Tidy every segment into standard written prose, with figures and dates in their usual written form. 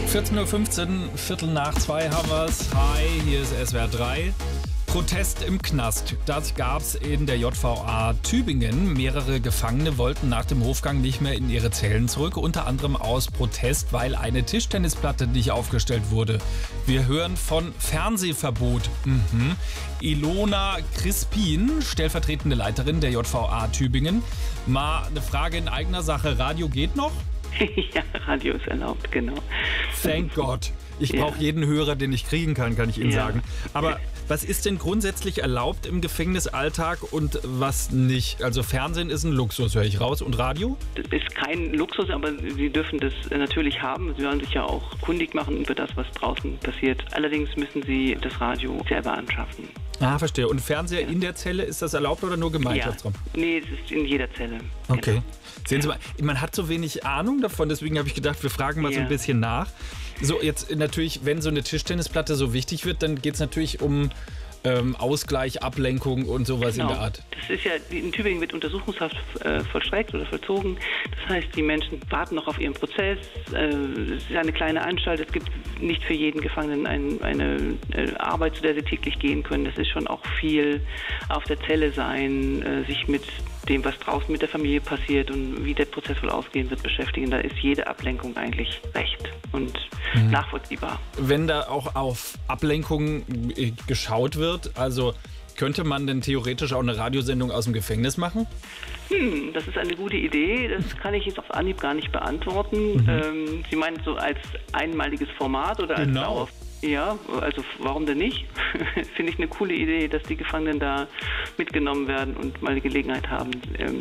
14.15 Uhr, Viertel nach 2 haben wir's. Hi, hier ist SWR 3. Protest im Knast. Das gab's in der JVA Tübingen. Mehrere Gefangene wollten nach dem Hofgang nicht mehr in ihre Zellen zurück. Unter anderem aus Protest, weil eine Tischtennisplatte nicht aufgestellt wurde. Wir hören von Fernsehverbot. Ilona Crispin, stellvertretende Leiterin der JVA Tübingen. Mal eine Frage in eigener Sache. Radio geht noch? Ja, Radio ist erlaubt, genau. Thank God. Ich brauche jeden Hörer, den ich kriegen kann ich Ihnen sagen. Aber was ist denn grundsätzlich erlaubt im Gefängnisalltag und was nicht? Also Fernsehen ist ein Luxus, höre ich raus. Und Radio? Das ist kein Luxus, aber Sie dürfen das natürlich haben. Sie wollen sich ja auch kundig machen über das, was draußen passiert. Allerdings müssen Sie das Radio selber anschaffen. Ah, verstehe. Und Fernseher in der Zelle, ist das erlaubt oder nur Gemeinschaftsraum? Ja. Nee, es ist in jeder Zelle. Okay. Genau. Sehen Sie mal, man hat so wenig Ahnung davon, deswegen habe ich gedacht, wir fragen mal so ein bisschen nach. So, jetzt natürlich, wenn so eine Tischtennisplatte so wichtig wird, dann geht es natürlich um Ausgleich, Ablenkung und sowas in der Art. Das ist ja, in Tübingen wird Untersuchungshaft vollstreckt oder vollzogen. Das heißt, die Menschen warten noch auf ihren Prozess. Es ist eine kleine Anstalt. Es gibt nicht für jeden Gefangenen eine Arbeit, zu der sie täglich gehen können. Das ist schon auch viel auf der Zelle sein, sich mit dem, was draußen mit der Familie passiert und wie der Prozess wohl ausgehen wird, beschäftigen. Da ist jede Ablenkung eigentlich recht und nachvollziehbar. Wenn da auch auf Ablenkung geschaut wird, also könnte man denn theoretisch auch eine Radiosendung aus dem Gefängnis machen? Das ist eine gute Idee. Das kann ich jetzt auf Anhieb gar nicht beantworten. Sie meinen so als einmaliges Format oder als Dauer? Ja, also warum denn nicht? Finde ich eine coole Idee, dass die Gefangenen da mitgenommen werden und mal die Gelegenheit haben,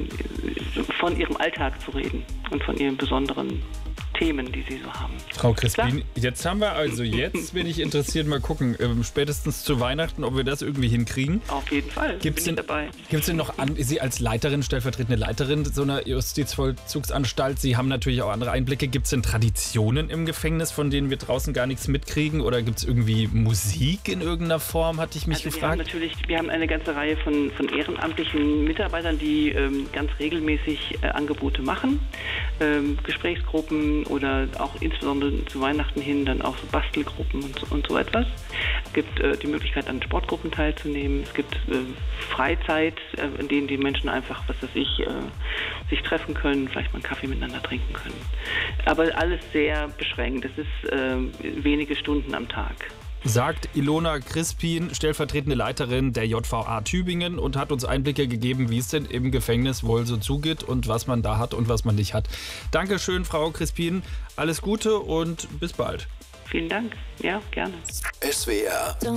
von ihrem Alltag zu reden und von ihren besonderen Themen, die sie so haben. Frau Crispin, jetzt bin ich interessiert, mal gucken, spätestens zu Weihnachten, ob wir das irgendwie hinkriegen. Auf jeden Fall, bin ich dabei. Gibt es denn noch, Sie als Leiterin, stellvertretende Leiterin so einer Justizvollzugsanstalt, Sie haben natürlich auch andere Einblicke, gibt es denn Traditionen im Gefängnis, von denen wir draußen gar nichts mitkriegen oder gibt es irgendwie Musik in irgendeiner Form, hatte ich mich gefragt? Wir haben eine ganze Reihe von ehrenamtlichen Mitarbeitern, die ganz regelmäßig Angebote machen, Gesprächsgruppen oder auch insbesondere zu Weihnachten hin dann auch so Bastelgruppen und so etwas. Es gibt die Möglichkeit, an Sportgruppen teilzunehmen. Es gibt Freizeit, in denen die Menschen einfach, sich treffen können, vielleicht mal einen Kaffee miteinander trinken können. Aber alles sehr beschränkt. Das ist wenige Stunden am Tag. Sagt Ilona Crispin, stellvertretende Leiterin der JVA Tübingen und hat uns Einblicke gegeben, wie es denn im Gefängnis wohl so zugeht und was man da hat und was man nicht hat. Dankeschön, Frau Crispin. Alles Gute und bis bald. Vielen Dank. Ja, gerne. SWR